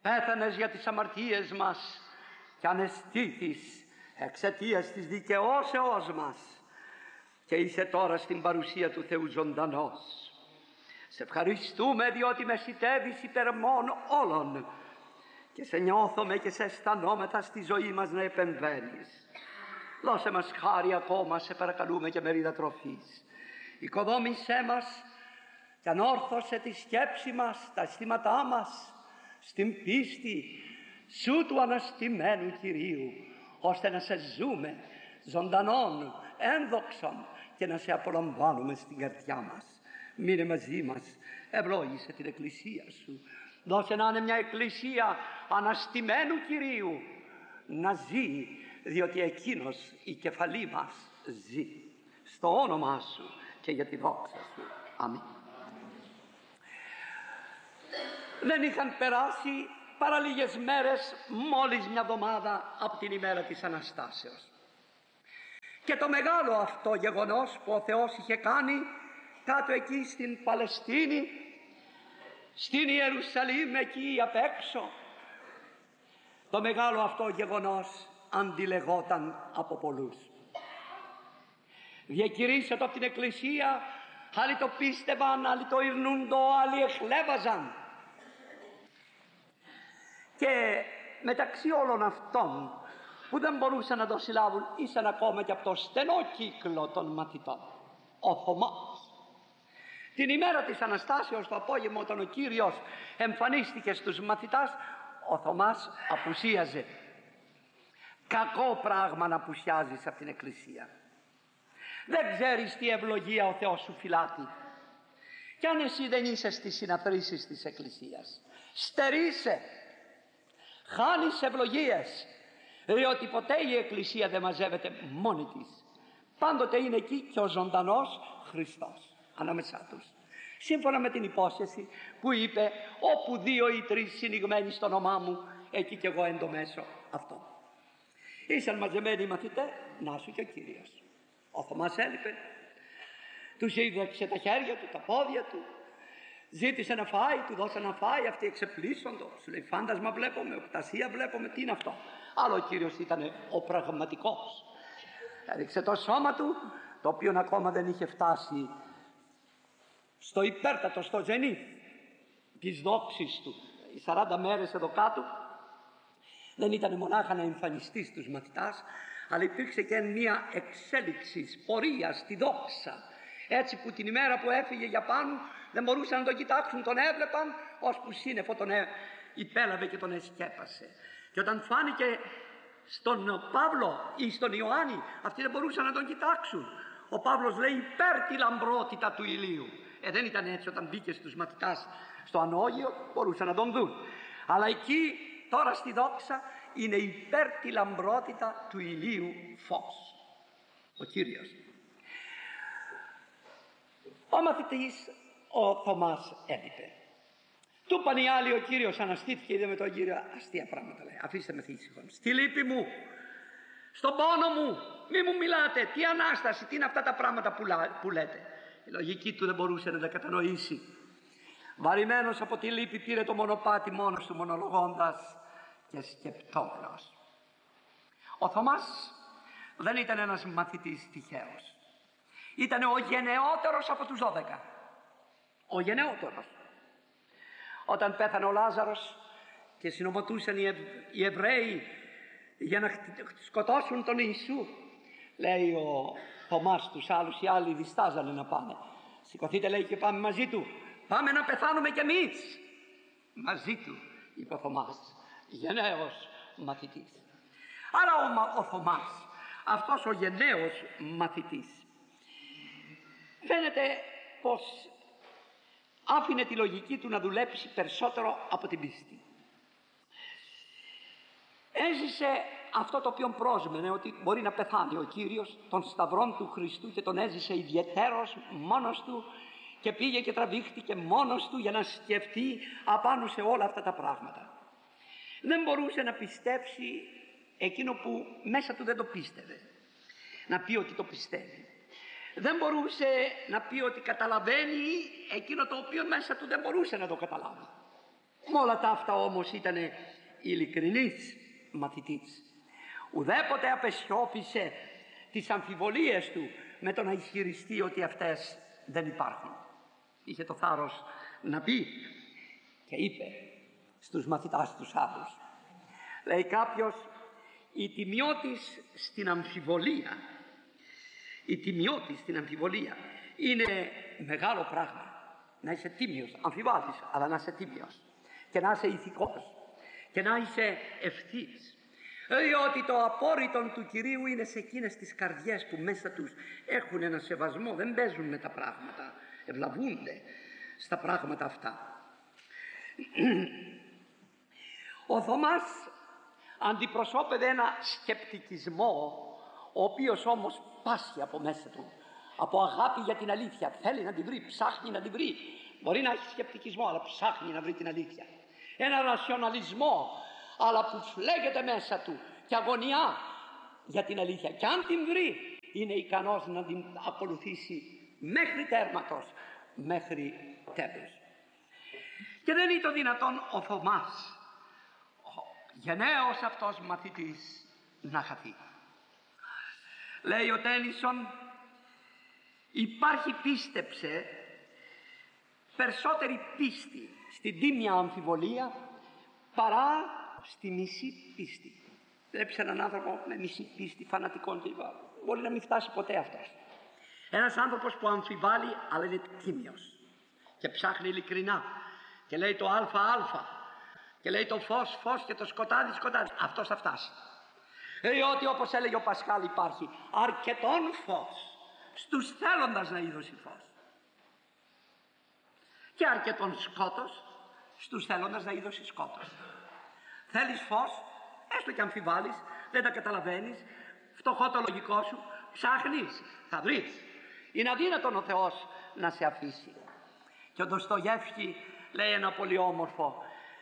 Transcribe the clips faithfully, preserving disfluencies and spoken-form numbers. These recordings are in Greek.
πέθανες για τις αμαρτίες μας και ανεστήθης εξαιτίας της δικαιώσεώς μας και είσαι τώρα στην παρουσία του Θεού ζωντανός. Σε ευχαριστούμε διότι μεσιτεύεις υπερμών όλων και σε νιώθουμε και σε αισθανόμετα στη ζωή μας να επεμβαίνεις. Δώσε μας χάρη ακόμα, σε παρακαλούμε, και μερίδα τροφής. Οικοδόμησέ μας και ανόρθωσε τη σκέψη μας, τα αισθήματά μας στην πίστη σου του αναστημένου Κυρίου, ώστε να σε ζούμε ζωντανών, ένδοξων και να σε απολαμβάνουμε στην καρδιά μας. Μείνε μαζί μας, ευλόγησε την εκκλησία σου. Δώσε να είναι μια εκκλησία αναστημένου Κυρίου, να ζει, διότι εκείνος η κεφαλή μας ζει. Στο όνομά σου και για τη δόξα σου. Αμήν. Δεν είχαν περάσει παρά λίγες μέρες, μόλις μια εβδομάδα από την ημέρα της Αναστάσεως. Και το μεγάλο αυτό γεγονός που ο Θεός είχε κάνει κάτω εκεί στην Παλαιστίνη, στην Ιερουσαλήμ εκεί απ' έξω, το μεγάλο αυτό γεγονός αντιλεγόταν από πολλούς. Διακηρύσσεται από την Εκκλησία, άλλοι το πίστευαν, άλλοι το ειρνούντο, άλλοι εχλέβαζαν. Και μεταξύ όλων αυτών που δεν μπορούσαν να το συλλάβουν, ήσαν ακόμα και από το στενό κύκλο των μαθητών ο Θωμάς. Την ημέρα της Αναστάσεως, το απόγευμα, όταν ο Κύριος εμφανίστηκε στους μαθητάς, ο Θωμάς απουσίαζε. Κακό πράγμα να απουσιάζεις από την Εκκλησία. Δεν ξέρεις τι ευλογία ο Θεός σου φυλάτει. Κι αν εσύ δεν είσαι στις συναθρήσεις της Εκκλησίας, στερείσαι, χάνεις ευλογίες, διότι ποτέ η Εκκλησία δεν μαζεύεται μόνη της. Πάντοτε είναι εκεί και ο ζωντανός Χριστός ανάμεσά τους, σύμφωνα με την υπόσχεση που είπε, όπου δύο ή τρεις συνηγμένοι στο όνομά μου, εκεί κι εγώ εν το μέσο αυτό. Ήσαν μαζεμένοι οι μαθητές, να σου και ο Κύριος. Ο Θωμάς έλειπε, τους είδεξε τα χέρια του, τα πόδια του, ζήτησε να φάει, του δώσε να φάει, αυτοί εξεπλήσσοντο. Σου λέει, φάντασμα βλέπουμε, οπτασία βλέπουμε, τι είναι αυτό. Αλλά ο Κύριος ήταν ο πραγματικός. Έδειξε το σώμα του, το οποίο ακόμα δεν είχε φτάσει στο υπέρτατο, στο ζενήθ της δόξης του. Οι σαράντα μέρες εδώ κάτω δεν ήταν μονάχα να εμφανιστεί στους μαθητάς, αλλά υπήρξε και μια εξέλιξη πορεία στη δόξα. Έτσι που την ημέρα που έφυγε για πάνω δεν μπορούσαν να τον κοιτάξουν, τον έβλεπαν, ώσπου σύννεφο τον ε, υπέλαβε και τον εσκέπασε. Και όταν φάνηκε στον Παύλο ή στον Ιωάννη, αυτοί δεν μπορούσαν να τον κοιτάξουν. Ο Παύλος λέει υπέρ τη λαμπρότητα του ηλίου. Ε, δεν ήταν έτσι. Όταν μπήκε στους μαθητάς στο ανώγειο μπορούσαν να τον δουν. Αλλά εκεί τώρα στη δόξα είναι υπέρ τη λαμπρότητα του ηλίου φως. Ο Κύριος. Ο μαθητής ο Θωμάς έλειπε. Του είπαν οι άλλοι, ο Κύριος αναστήθηκε, είδε με τον Κύριο, αστεία πράγματα λέει, αφήστε με ήσυχον. Στη λύπη μου, στον πόνο μου, μη μου μιλάτε, τι Ανάσταση, τι είναι αυτά τα πράγματα που, λά, που λέτε. Η λογική του δεν μπορούσε να τα κατανοήσει. Βαρημένος από τη λύπη πήρε το μονοπάτι μόνος του, μονολογώντας και σκεπτόμενος. Ο Θωμάς δεν ήταν ένας μαθητής τυχαίος. Ήταν ο γενναιότερος από τους δώδεκα. Ο γενναιότερος. Όταν πέθανε ο Λάζαρος και συνομωτούσαν οι, Ευ... οι Εβραίοι για να σκοτώσουν τον Ιησού, λέει ο Θωμάς τους άλλους, οι άλλοι διστάζανε να πάνε. Σηκωθείτε λέει και πάμε μαζί του. Πάμε να πεθάνουμε κι εμείς. Μαζί του, είπε ο Θωμάς, γενναίος μαθητής. Άρα ο, ο Θωμάς, αυτός ο γενναίος μαθητής, φαίνεται πως άφηνε τη λογική του να δουλέψει περισσότερο από την πίστη. Έζησε αυτό το οποίο πρόσμενε, ότι μπορεί να πεθάνει ο Κύριος, των σταυρών του Χριστού, και τον έζησε ιδιαιτέρως μόνος του και πήγε και τραβήχτηκε μόνος του για να σκεφτεί απάνω σε όλα αυτά τα πράγματα. Δεν μπορούσε να πιστέψει εκείνο που μέσα του δεν το πίστευε, να πει ότι το πιστεύει. Δεν μπορούσε να πει ότι καταλαβαίνει εκείνο το οποίο μέσα του δεν μπορούσε να το καταλάβει. Με όλα τα αυτά όμως ήταν ειλικρινής μαθητής. Ουδέποτε απεσιώπησε τις αμφιβολίες του με το να ισχυριστεί ότι αυτές δεν υπάρχουν. Είχε το θάρρος να πει και είπε στους μαθητάς τους άλλους. Λέει κάποιος, η τιμιότης στην αμφιβολία, η τιμιότης στην αμφιβολία είναι μεγάλο πράγμα. Να είσαι τίμιος, αμφιβάλλεις, αλλά να είσαι τίμιος και να είσαι ηθικός και να είσαι ευθύς. Διότι το απόρριτον του Κυρίου είναι σε εκείνες τις καρδιές που μέσα τους έχουν ένα σεβασμό, δεν παίζουν με τα πράγματα, ευλαβούνται στα πράγματα αυτά. Ο Θωμάς αντιπροσώπευε ένα σκεπτικισμό, ο οποίος όμως πάσχει από μέσα του, από αγάπη για την αλήθεια. Θέλει να τη βρει, ψάχνει να τη βρει. Μπορεί να έχει σκεπτικισμό, αλλά ψάχνει να βρει την αλήθεια. Ένα ρασιοναλισμό, αλλά που φλέγεται μέσα του και αγωνιά για την αλήθεια. Και αν την βρει, είναι ικανός να την ακολουθήσει μέχρι τέρματος, μέχρι τέλους. Και δεν είναι το δυνατόν ο Θωμάς, ο γενναίος αυτός μαθητής, να χαθεί. Λέει ο Τένισον, υπάρχει, πίστεψε, περισσότερη πίστη στην τίμια αμφιβολία παρά στη μισή πίστη. Βλέπεις έναν άνθρωπο με μισή πίστη, φανατικών κλπ. Μπορεί να μην φτάσει ποτέ αυτός. Ένας άνθρωπος που αμφιβάλλει αλλά είναι τίμιος και ψάχνει ειλικρινά και λέει το α α και λέει το φως φως και το σκοτάδι σκοτάδι, αυτός θα φτάσει. Διότι όπως έλεγε ο Πασχάλ, υπάρχει αρκετόν φως στους θέλοντας να είδωσει φως και αρκετόν σκότος στους θέλοντας να είδωσει σκότος. Θέλεις φως, έστω και αμφιβάλλεις, δεν τα καταλαβαίνεις, φτωχό το λογικό σου, ψάχνεις, θα βρεις. Είναι αδύνατον ο Θεός να σε αφήσει. Και ο Ντοστογεύσκι λέει ένα πολύ όμορφο,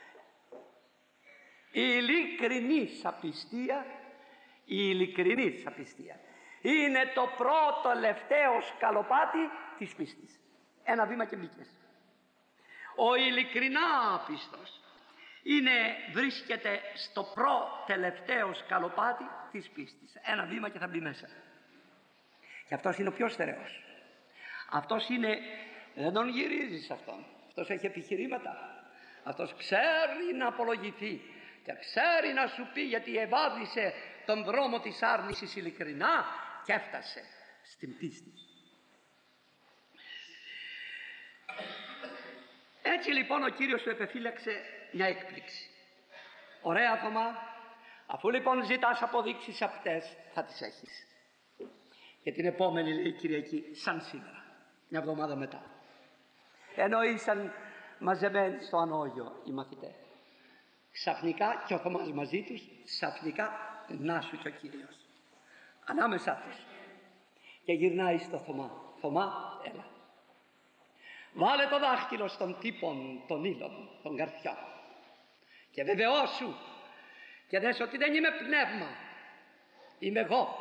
η ειλικρινής απιστία, η ειλικρινής απιστία είναι το πρώτο τελευταίο σκαλοπάτι της πίστης. Ένα βήμα και μπήκες. Ο ειλικρινά άπιστος είναι, βρίσκεται στο προτελευταίο σκαλοπάτι της πίστης. Ένα βήμα και θα μπει μέσα. Και αυτός είναι ο πιο στερεός. Αυτός είναι, δεν τον γυρίζεις αυτόν. Αυτός έχει επιχειρήματα. Αυτός ξέρει να απολογηθεί και ξέρει να σου πει γιατί ευάδισε τον δρόμο της άρνησης ειλικρινά και έφτασε στην πίστη. Έτσι λοιπόν ο Κύριος του επεφύλαξε μια έκπληξη. Ωραία Θωμά, αφού λοιπόν ζητάς αποδείξεις αυτές, θα τις έχεις. Και την επόμενη, λέει, Κυριακή, σαν σήμερα, μια εβδομάδα μετά, ενώ ήσαν μαζεμένοι στο ανώγιο οι μαθητές, ξαφνικά, και ο Θωμάς μαζί τους, ξαφνικά να σου και ο Κύριος ανάμεσά τους και γυρνάει στο Θωμά. Θωμά, έλα, βάλε το δάχτυλο στον τύπον των ύλων, των καρδιών και βεβαιώσου και δες ότι δεν είμαι πνεύμα, είμαι εγώ.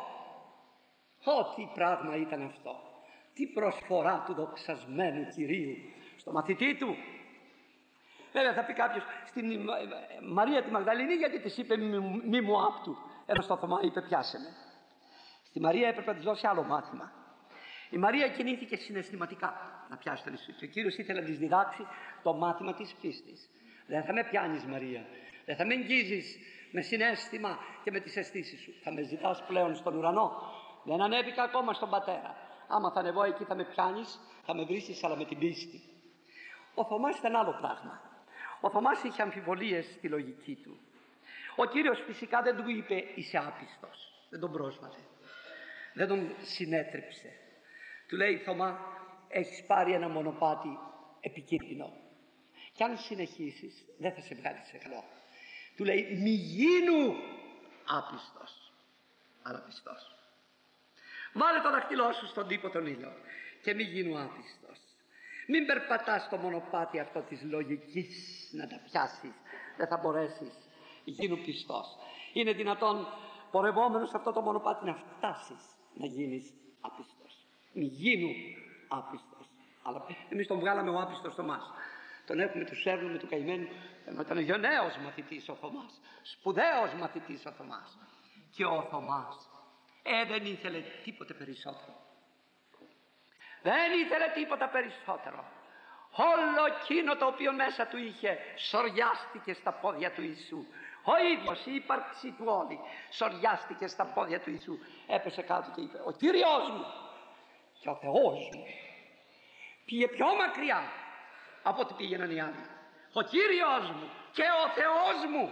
Ω, τι πράγμα ήταν αυτό, τι προσφορά του δοξασμένου Κυρίου στο μαθητή του. Βέβαια θα πει κάποιος, στην Μαρία τη Μαγδαληνή γιατί της είπε μη, μη μου άπτου, ενώ στο Θωμά είπε πιάσε με. Στη Μαρία έπρεπε να της δώσει άλλο μάθημα. Η Μαρία κινήθηκε συναισθηματικά να πιάσει τον Ιησού και ο Κύριος ήθελε να της διδάξει το μάθημα της πίστης. Δεν θα με πιάνεις, Μαρία, δεν θα με εγγίζεις με συναίσθημα και με τις αισθήσεις σου, θα με ζητάς πλέον στον ουρανό. Δεν ανέβηκα ακόμα στον Πατέρα. Άμα θα ανεβώ εκεί θα με πιάνεις, θα με βρίσκεις, αλλά με την πίστη. Ο Θωμάς ήταν άλλο πράγμα. Ο Θωμάς είχε αμφιβολίες στη λογική του. Ο Κύριος φυσικά δεν του είπε είσαι άπιστος, δεν τον πρόσβαλε, δεν τον συνέτριψε. Του λέει, Θωμά, έχεις πάρει ένα μονοπάτι επικίνδυνο και αν συνεχίσεις δεν θα σε βγάλει σε καλό. Του λέει, μη γίνου άπιστος, αλλά πιστός. Βάλε το δαχτυλό σου στον τύπο των ύλων και μη γίνου άπιστος. Μην περπατάς στο μονοπάτι αυτό της λογικής να τα πιάσεις, δεν θα μπορέσεις. Γίνου πιστός. Είναι δυνατόν πορευόμενος σε αυτό το μονοπάτι να φτάσεις να γίνεις άπιστος. Μη γίνου άπιστος. Αλλά εμείς τον βγάλαμε ο άπιστος στο μας. Τον έχουμε, του σέρνουμε του καημένου, ενώ ήταν γενναίος μαθητής ο Θωμάς, σπουδαίος μαθητής ο Θωμάς. Και ο Θωμάς ε, δεν ήθελε τίποτε περισσότερο. Δεν ήθελε τίποτα περισσότερο. Όλο εκείνο το οποίο μέσα του είχε σοριάστηκε στα πόδια του Ιησού. Ο ίδιος, η ύπαρξη του όλη σοριάστηκε στα πόδια του Ιησού. Έπεσε κάτω και είπε: ο Κύριος μου και ο Θεός μου. Πήγε πιο μακριά από ό,τι πήγαιναν οι άλλοι. Ο Κύριος μου και ο Θεός μου.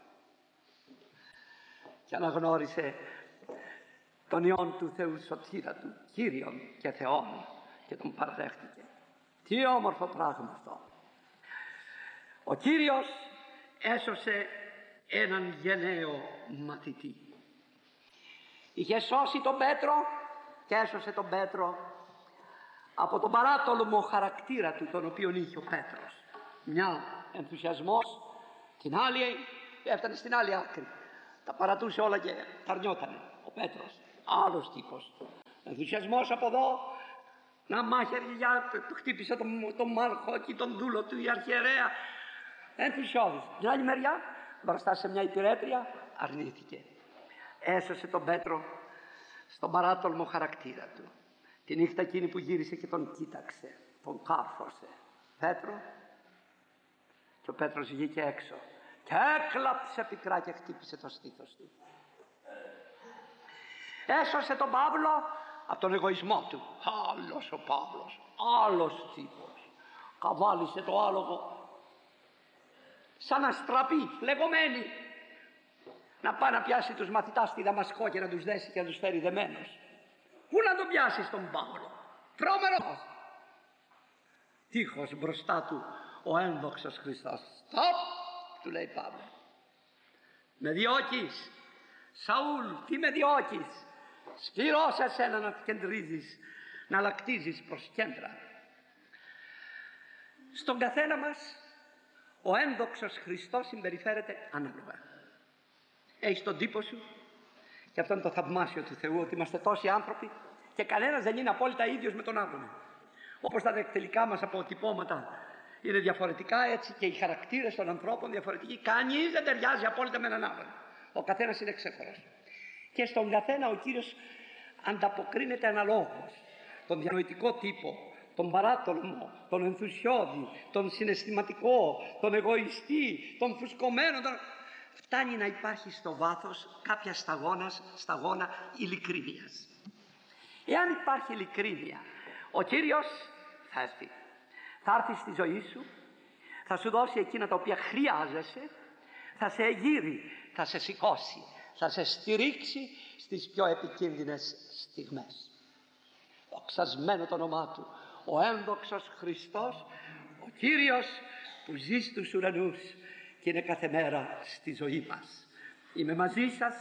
Και αναγνώρισε τον Υιόν του Θεού σωτήρα του, Κύριον και Θεόν, και τον παραδέχτηκε. Τι όμορφο πράγμα αυτό. Ο Κύριος έσωσε έναν γενναίο μαθητή. Είχε σώσει τον Πέτρο και έσωσε τον Πέτρο από τον παράτολμο χαρακτήρα του, τον οποίο είχε ο Πέτρος. Μια ενθουσιασμός, την άλλη έφτανε στην άλλη άκρη. Τα παρατούσε όλα και τα αρνιότανε. Ο Πέτρος, άλλος τύπος. Ενθουσιασμός από εδώ, να μάχαιρια, του χτύπησε τον, τον Μάλχο και τον δούλο του, η αρχιερέα. Ενθουσιώδης. Την άλλη μεριά, μπροστά σε μια υπηρέτρια, αρνήθηκε. Έσωσε τον Πέτρο στον παράτολμο χαρακτήρα του. Τη νύχτα εκείνη που γύρισε και τον κοίταξε, τον κάρφωσε. Πέτρο. Και ο Πέτρος βγήκε έξω και έκλαψε πικρά και χτύπησε το στήθος του. Έσωσε τον Παύλο από τον εγωισμό του. Άλλος ο Παύλος, άλλος τύπος. Καβάλισε το άλογο σαν αστραπή, λεγωμένη, να πάει να πιάσει τους μαθητάς στη Δαμασκό και να τους δέσει και να τους φέρει δεμένος. Πού να τον πιάσει τον Παύλο? Τρόμερος. Τείχος μπροστά του ο ένδοξος Χριστός. Στοπ, του λέει Παύλο. Με διώκεις, Σαούλ, τι με διώκεις? Σκληρός εσένα να κεντρίζεις, να λακτίζεις προς κέντρα. Στον καθένα μας ο ένδοξος Χριστός συμπεριφέρεται ανάλογα. Έχεις τον τύπο σου, και αυτό είναι το θαυμάσιο του Θεού, ότι είμαστε τόσοι άνθρωποι και κανένας δεν είναι απόλυτα ίδιος με τον άλλον. Όπως τα δεκτυλικά μας αποτυπώματα είναι διαφορετικά, έτσι και οι χαρακτήρες των ανθρώπων διαφορετικοί. Κανείς δεν ταιριάζει απόλυτα με έναν άλλον. Ο καθένας είναι ξέχωρος. Και στον καθένα ο Κύριος ανταποκρίνεται αναλόγως. Τον διανοητικό τύπο, τον παράτολμο, τον ενθουσιώδη, τον συναισθηματικό, τον εγωιστή, τον φουσκωμένο. Τον... Φτάνει να υπάρχει στο βάθος κάποια σταγόνας, σταγόνα ειλικρίνειας. Εάν υπάρχει ειλικρίνεια, ο Κύριος θα έρθει. Θα έρθει στη ζωή σου, θα σου δώσει εκείνα τα οποία χρειάζεσαι, θα σε εγείρει, θα σε σηκώσει, θα σε στηρίξει στις πιο επικίνδυνες στιγμές. Δοξασμένο το όνομά Του, ο ένδοξος Χριστός, ο Κύριος που ζει στους ουρανούς και είναι κάθε μέρα στη ζωή μας. Είμαι μαζί σας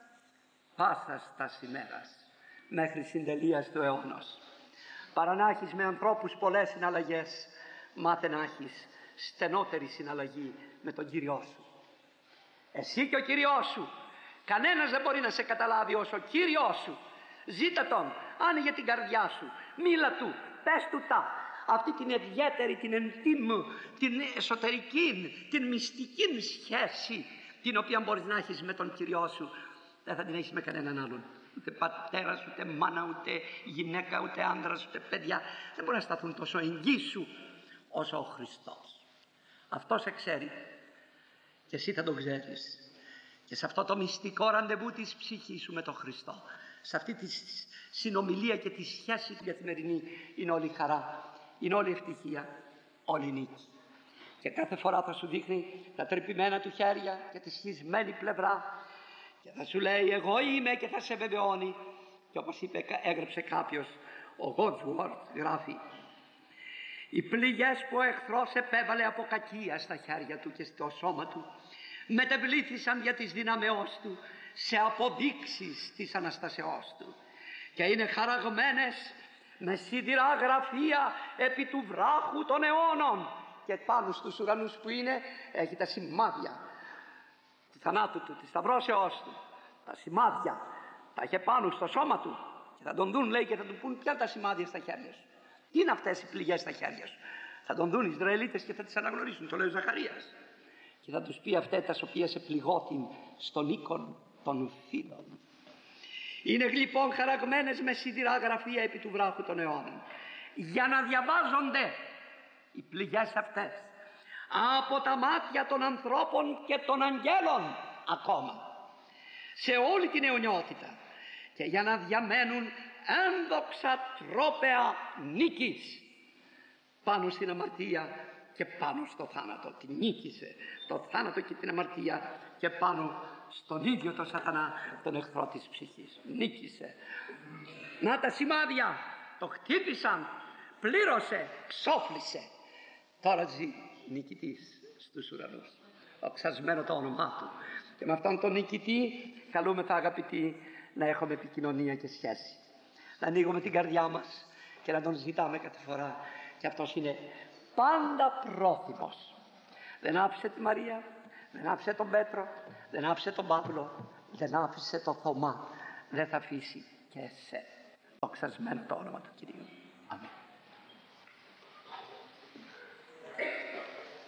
πάσας τας ημέρας μέχρι συντελείας του αιώνος. Παρά να έχεις με ανθρώπους πολλές συναλλαγές, μάθε να έχεις στενότερη συναλλαγή με τον Κύριό σου. Εσύ και ο Κύριός σου. Κανένας δεν μπορεί να σε καταλάβει όσο ο Κύριός σου. Ζήτα Τον, άνοιγε την καρδιά σου, μίλα Του, πες Του τα. Αυτή την ιδιαίτερη, την εντύμου, την εσωτερική, την μυστική σχέση την οποία μπορείς να έχεις με τον Κύριό σου, δεν θα την έχεις με κανέναν άλλον. Ούτε πατέρας, ούτε μάνα, ούτε γυναίκα, ούτε άντρας, ούτε παιδιά δεν μπορεί να σταθούν τόσο εγγύ σου όσο ο Χριστός. Αυτός σε ξέρει και εσύ θα τον ξέρεις. Και σε αυτό το μυστικό ραντεβού της ψυχής σου με τον Χριστό, σε αυτή τη συνομιλία και τη σχέση την καθημερινή, είναι όλη η χαρά, είναι όλη η ευτυχία, όλη η νίκη. Και κάθε φορά θα σου δείχνει τα τρυπημένα του χέρια και τη σχισμένη πλευρά και θα σου λέει εγώ είμαι, και θα σε βεβαιώνει. Και όπως είπε, έγραψε κάποιος, ο Wordsworth γράφει, οι πληγές που ο εχθρός επέβαλε από κακία στα χέρια του και στο σώμα του μετεβλήθησαν για τις δυναμεώς του σε αποδείξεις της Αναστασεώς του και είναι χαραγμένες με σιδηρά γραφεία επί του βράχου των αιώνων, και πάνω στους ουρανούς που είναι έχει τα σημάδια του θανάτου του, της σταυρώσεώς του, τα σημάδια τα είχε πάνω στο σώμα του και θα τον δουν, λέει, και θα του πούν ποια τα σημάδια στα χέρια σου. Τι είναι αυτές οι πληγές στα χέρια σου? Θα τον δουν οι Ισραηλίτες και θα τις αναγνωρίσουν. Το λέει ο Ζαχαρίας. και θα τους πει αυτές τις οποίες επληγώθην στον οίκον των φίλων. Είναι λοιπόν χαραγμένες με σιδηρά γραφεία επί του βράχου των αιώνων, για να διαβάζονται οι πληγές αυτές από τα μάτια των ανθρώπων και των αγγέλων ακόμα σε όλη την αιωνιότητα, και για να διαμένουν ένδοξα τρόπαια νίκης πάνω στην αμαρτία και πάνω στο θάνατο. Την νίκησε το θάνατο και την αμαρτία και πάνω στον ίδιο τον σατανά, τον εχθρό της ψυχής. Νίκησε. Να τα σημάδια, το χτύπησαν, πλήρωσε, ξόφλησε. Τώρα ζει νικητής στους ουρανούς. Οξασμένο το όνομά του. Και με αυτόν τον νικητή καλούμεθα, αγαπητοί, να έχουμε επικοινωνία και σχέση. Να ανοίγουμε την καρδιά μας και να τον ζητάμε κάθε φορά. Και αυτός είναι πάντα πρόθυμος. Δεν άφησε τη Μαρία, δεν άφησε τον Πέτρο, δεν άφησε τον Παύλο, δεν άφησε τον Θωμά. Δεν θα αφήσει και εσένα. Οξασμένο το όνομα του Κυρίου. Αμήν.